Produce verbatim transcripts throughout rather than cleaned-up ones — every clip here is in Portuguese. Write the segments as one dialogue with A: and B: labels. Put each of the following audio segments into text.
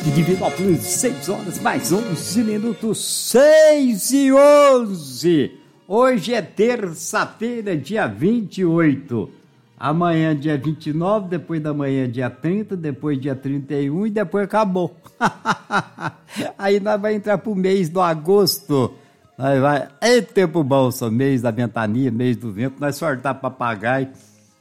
A: de Divinópolis, seis horas mais onze minutos, seis e onze. Hoje é terça-feira, dia vinte e oito. Amanhã, dia vinte e nove, depois da manhã, dia trinta, depois dia trinta e um e depois acabou. Aí nós vamos entrar pro mês do agosto. Nós vai... É tempo bom, só mês da ventania, mês do vento, nós sortar papagaio.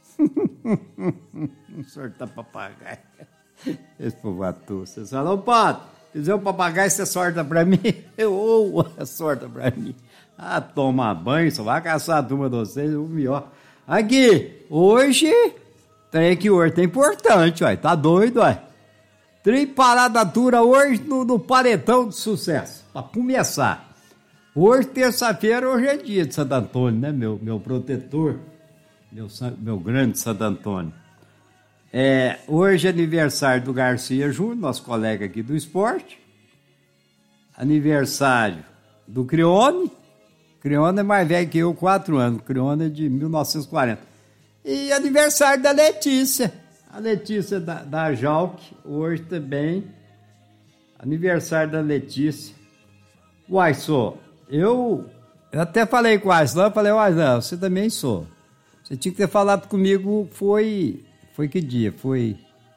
A: Sortar papagaio. Esse povo atua. Você fala, ô Pato, fizer um papagaio, você sorta pra mim? Eu, ou sorta pra mim. Ah, toma banho, só vai caçar a turma de vocês, o melhor. Aqui, hoje, trem que hoje é importante, ué, tá doido, ué. Trem parada dura hoje no, no paredão de sucesso, pra começar. Hoje, terça-feira, hoje é dia de Santo Antônio, né, meu, meu protetor, meu, meu grande Santo Antônio. É, hoje é aniversário do Garcia Júnior, nosso colega aqui do esporte. Aniversário do Crione. Crione é mais velho que eu, quatro anos. Crione é de mil novecentos e quarenta. E aniversário da Letícia. A Letícia da, da Jalc, hoje também. Aniversário da Letícia. Uai, sou. Eu, eu até falei com o Aislan, falei, uai, não, você também sou. Você tinha que ter falado comigo, foi... Foi que dia? Foi...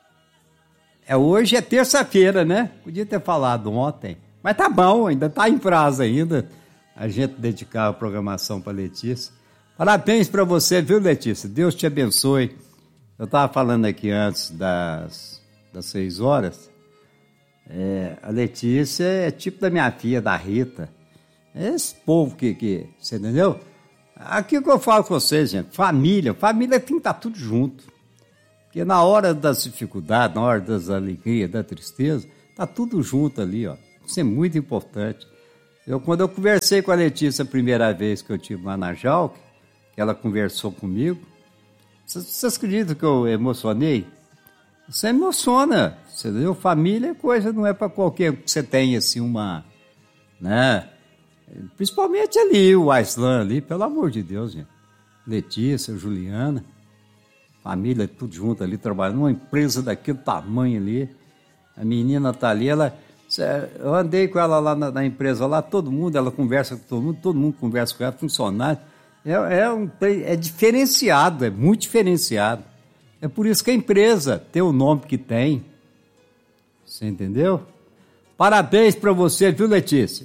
A: É, hoje é terça-feira, né? Podia ter falado ontem. Mas tá bom, ainda tá em prazo ainda. A gente dedicar a programação para Letícia. Parabéns para você, viu, Letícia? Deus te abençoe. Eu estava falando aqui antes das, das seis horas. É, a Letícia é tipo da minha filha, da Rita. É esse povo que, que... Você entendeu? Aqui que eu falo com vocês, gente. Família. Família tem que estar tudo junto. Porque na hora das dificuldades, na hora das alegrias, da tristeza, tá tudo junto ali, ó. Isso é muito importante. Eu, quando eu conversei com a Letícia a primeira vez que eu tive lá na Jalc, que ela conversou comigo, vocês acreditam que eu emocionei? Você emociona, você entendeu? Família é coisa, não é para qualquer que você tenha assim uma, né? Principalmente ali, o Aislan ali, pelo amor de Deus, gente. Letícia, Juliana. Família, tudo junto ali, trabalhando numa empresa daquele tamanho ali. A menina tá ali, ela... Eu andei com ela lá na, na empresa, lá todo mundo, ela conversa com todo mundo, todo mundo conversa com ela, funcionário. É, é, um, é diferenciado, é muito diferenciado. É por isso que a empresa tem o nome que tem. Você entendeu? Parabéns para você, viu, Letícia?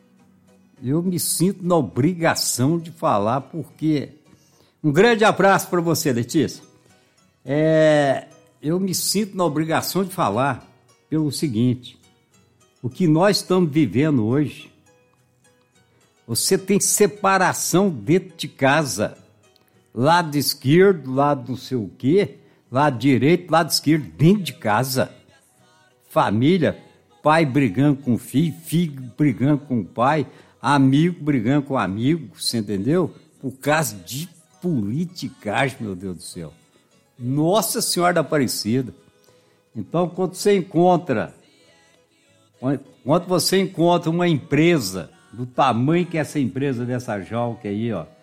A: Eu me sinto na obrigação de falar, porque... Um grande abraço para você, Letícia. É, eu me sinto na obrigação de falar pelo seguinte, o que nós estamos vivendo hoje, você tem separação dentro de casa, lado esquerdo, lado não sei o quê, lado direito, lado esquerdo, dentro de casa, família, pai brigando com filho, filho brigando com o pai, amigo brigando com amigo, você entendeu? Por causa de politicagem, meu Deus do céu. Nossa Senhora da Aparecida. Então, quando você encontra, quando você encontra uma empresa do tamanho que é essa empresa dessa Jalc aí, ó,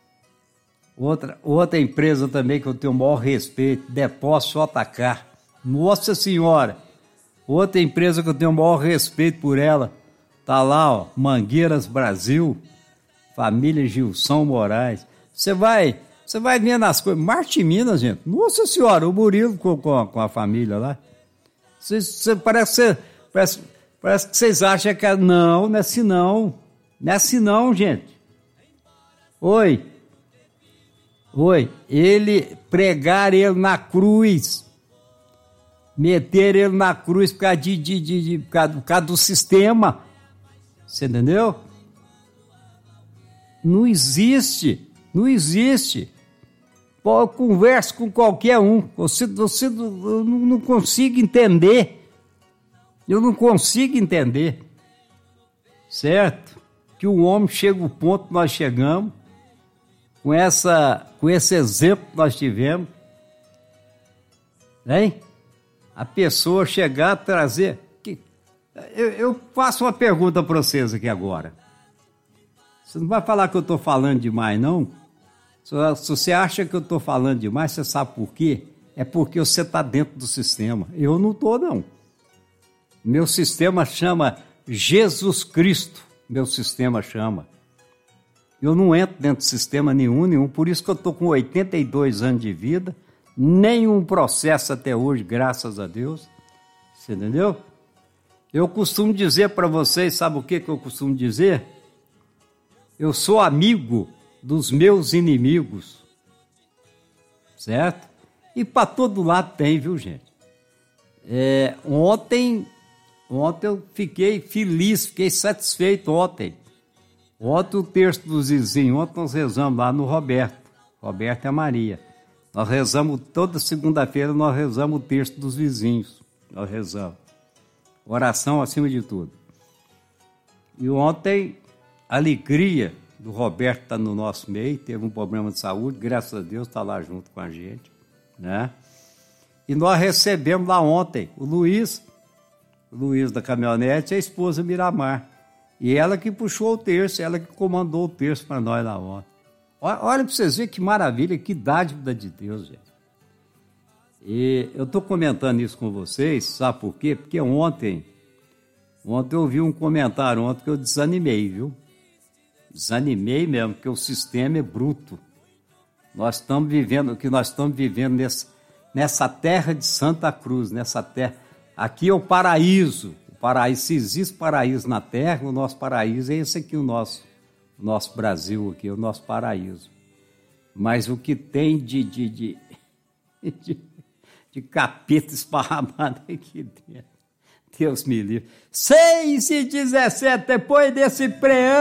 A: outra, outra empresa também que eu tenho o maior respeito, Depósito J K. Nossa Senhora. Outra empresa que eu tenho o maior respeito por ela, tá lá, ó, Mangueiras Brasil, família Gilson Moraes. Você vai, você vai vendo as coisas. Marte Minas, gente. Nossa Senhora, o Murilo com, com, com a família lá. Você, você, parece, você, parece, parece que vocês acham que... É, não, não é assim não. Não é assim não, gente. Oi. Oi. Ele, pregar ele na cruz. Meter ele na cruz por causa, de, de, de, de, por causa, por causa do sistema. Você entendeu? Não existe. Não existe. Pô, eu converso com qualquer um. Você, você eu não, não consigo entender. Eu não consigo entender. Certo? Que o homem chega ao ponto que nós chegamos, com, essa, com esse exemplo que nós tivemos, hein? A pessoa chegar a trazer... Que, eu, eu faço uma pergunta para vocês aqui agora. Você não vai falar que eu estou falando demais, não? Se você acha que eu estou falando demais, você sabe por quê? É porque você está dentro do sistema. Eu não estou, não. Meu sistema chama Jesus Cristo, meu sistema chama. Eu não entro dentro de sistema nenhum, nenhum, por isso que eu estou com oitenta e dois anos de vida, nenhum processo até hoje, graças a Deus. Você entendeu? Eu costumo dizer para vocês, sabe o que, que eu costumo dizer? Eu sou amigo dos meus inimigos, certo? E para todo lado tem, viu, gente? É, ontem, ontem eu fiquei feliz, fiquei satisfeito ontem. Ontem o terço dos vizinhos, ontem nós rezamos lá no Roberto, Roberto e a Maria. Nós rezamos, toda segunda-feira nós rezamos o terço dos vizinhos, nós rezamos. Oração acima de tudo. E ontem, a alegria do Roberto está no nosso meio, teve um problema de saúde, graças a Deus está lá junto com a gente, né? E nós recebemos lá ontem o Luiz, o Luiz da caminhonete, e a esposa Miramar. E ela que puxou o terço, ela que comandou o terço para nós lá ontem. Olha para vocês verem que maravilha, que dádiva de Deus, gente. E eu estou comentando isso com vocês, sabe por quê? Porque ontem, ontem eu vi um comentário ontem que eu desanimei, viu? Desanimei mesmo, porque o sistema é bruto. Nós estamos vivendo, o que nós estamos vivendo nessa, nessa terra de Santa Cruz, nessa terra. Aqui é o paraíso. O paraíso, se existe paraíso na terra, o nosso paraíso é esse aqui, o nosso, o nosso Brasil aqui, o nosso paraíso. Mas o que tem de, de, de, de, de capeta esparramado aqui dentro, Deus me livre. seis e dezessete, depois desse preâmbulo,